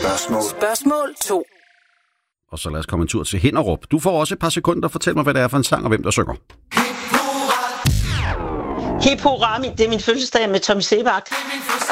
Spørgsmål 2. Og så lad os komme en tur til Hinderup. Du får også et par sekunder. Fortæl mig, hvad det er for en sang, og hvem der synger. Hip hurra, det er min fødselsdag med Tommy Sebak.